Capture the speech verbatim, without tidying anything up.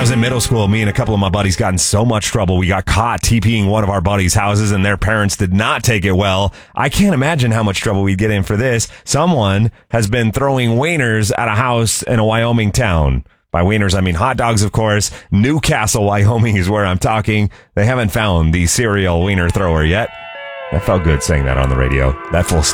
was in middle school, me and a couple of my buddies got in so much trouble. We got caught TPing one of our buddies' houses, and their parents did not take it well. I can't imagine how much trouble we'd get in for this. Someone has been throwing wieners at a house in a Wyoming town. By wieners, I mean hot dogs, of course. Newcastle, Wyoming is where I'm talking. They haven't found the serial wiener thrower yet. That felt good saying that on the radio. That full